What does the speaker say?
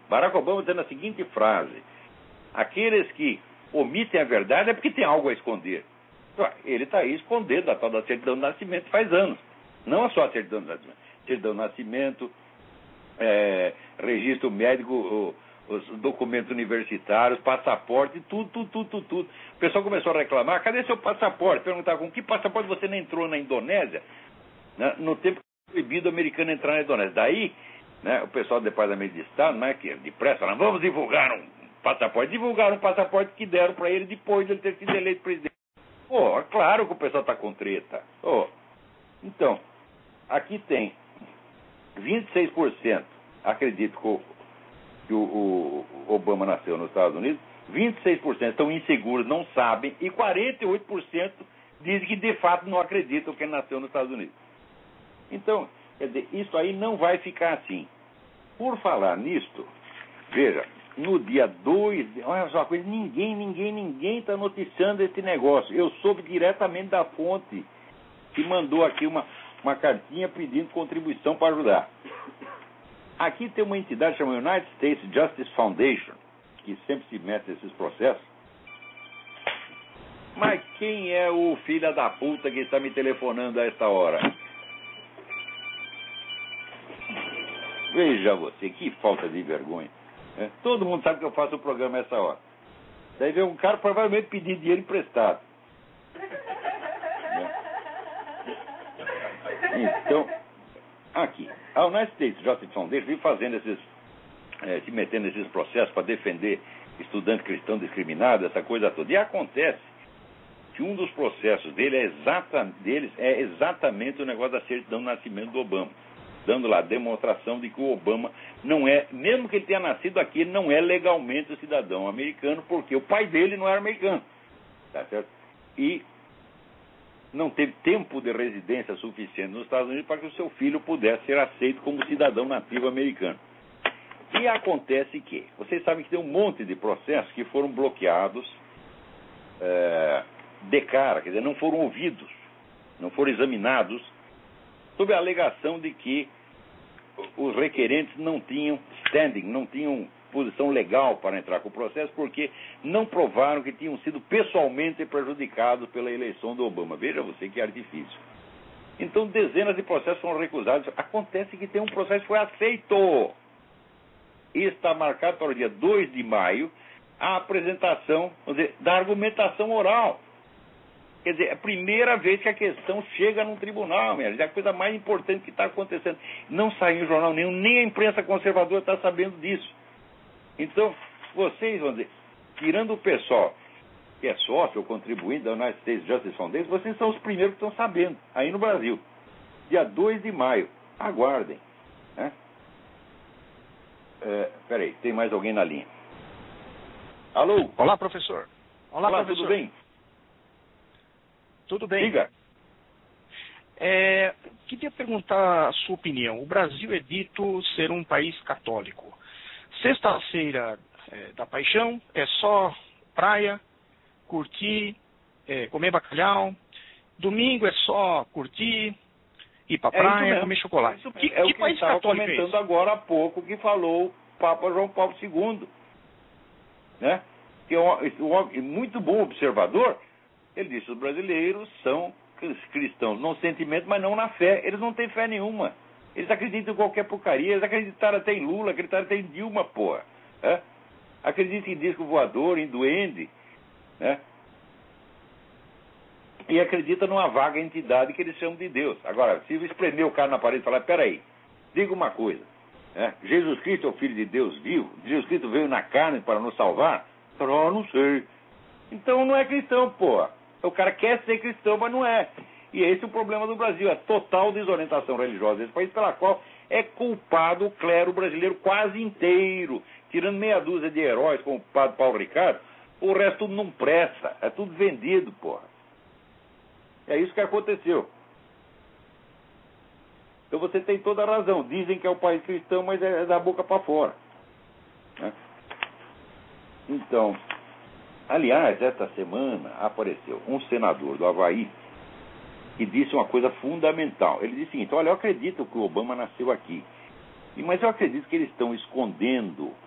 Barack Obama dizendo a seguinte frase: aqueles que omitem a verdade é porque tem algo a esconder. Ele está aí escondendo a tal da certidão de nascimento faz anos. Não só a certidão de nascimento. Certidão de nascimento, registro médico, os documentos universitários, passaporte, tudo. O pessoal começou a reclamar: cadê seu passaporte? Perguntava: com que passaporte você não entrou na Indonésia? Né? No tempo que foi proibido o americano entrar na Indonésia. Daí, né, o pessoal do Departamento de Estado, não é que depressa, falaram: vamos divulgar um passaporte. Divulgaram um passaporte que deram para ele depois de ele ter sido eleito presidente. Pô, claro que o pessoal está com treta. Então, aqui tem 26%, acredito que o Obama nasceu nos Estados Unidos, 26% estão inseguros, não sabem, e 48% dizem que de fato não acreditam que ele nasceu nos Estados Unidos. Então, quer dizer, isso aí não vai ficar assim. Por falar nisto, veja, no dia 2, olha só uma coisa, ninguém está noticiando esse negócio. Eu soube diretamente da fonte que mandou aqui uma cartinha pedindo contribuição para ajudar. Aqui tem uma entidade chamada United States Justice Foundation, que sempre se mete nesses processos. Mas quem é o filho da puta que está me telefonando a esta hora? Veja você, que falta de vergonha. Todo mundo sabe que eu faço o programa a essa hora. Daí vem um cara provavelmente pedir dinheiro emprestado. Então, aqui, a United States Justice Foundation vem fazendo se metendo nesses processos para defender estudante cristão discriminado, essa coisa toda. E acontece que um dos processos deles é exatamente o negócio da certidão de nascimento do Obama, dando lá a demonstração de que o Obama não é, mesmo que ele tenha nascido aqui, ele não é legalmente cidadão americano, porque o pai dele não era americano, tá certo? E não teve tempo de residência suficiente nos Estados Unidos para que o seu filho pudesse ser aceito como cidadão nativo americano. E acontece que, vocês sabem que tem um monte de processos que foram bloqueados de cara, quer dizer, não foram ouvidos, não foram examinados, sob a alegação de que os requerentes não tinham standing, não tinham posição legal para entrar com o processo, porque não provaram que tinham sido pessoalmente prejudicados pela eleição do Obama. Veja você que artifício. Então, dezenas de processos foram recusados. Acontece que tem um processo que foi aceito. E está marcado para o dia 2 de maio a apresentação, vamos dizer, da argumentação oral. Quer dizer, é a primeira vez que a questão chega num tribunal, é a coisa mais importante que está acontecendo. Não saiu em jornal nenhum, nem a imprensa conservadora está sabendo disso. Então, vocês, vamos dizer, tirando o pessoal que é sócio ou contribuinte da United States Justice Foundation, vocês são os primeiros que estão sabendo, aí no Brasil. Dia 2 de maio, aguardem. Né? Peraí, tem mais alguém na linha. Alô? Olá, professor. Olá, professor. Tudo bem? Tudo bem. Diga. Queria perguntar a sua opinião. O Brasil é dito ser um país católico. Sexta-feira da paixão é só praia, curtir, comer bacalhau. Domingo é só curtir, ir pra praia, comer chocolate. Que país católico é esse? Comentando agora há pouco que falou o Papa João Paulo II. Né? Que é um muito bom observador. Ele disse: os brasileiros são cristãos no sentimento, mas não na fé. Eles não têm fé nenhuma. Eles acreditam em qualquer porcaria. Eles acreditaram até em Lula, acreditaram até em Dilma, porra. Acreditam em disco voador, em duende. Né? E acreditam numa vaga entidade que eles chamam de Deus. Agora, se espremer o cara na parede e falar: peraí, diga uma coisa. Jesus Cristo é o Filho de Deus vivo? Jesus Cristo veio na carne para nos salvar? Não sei. Então não é cristão, porra. O cara quer ser cristão, mas não é. E esse é o problema do Brasil, a total desorientação religiosa desse país, pela qual é culpado o clero brasileiro quase inteiro. Tirando meia dúzia de heróis, como o padre Paulo Ricardo, o resto tudo não presta. É tudo vendido, porra. É isso que aconteceu. Então você tem toda a razão. Dizem que é o país cristão, mas é da boca para fora. Né? Então, aliás, esta semana apareceu um senador do Havaí que disse uma coisa fundamental. Ele disse o seguinte: olha, eu acredito que o Obama nasceu aqui, mas eu acredito que eles estão escondendo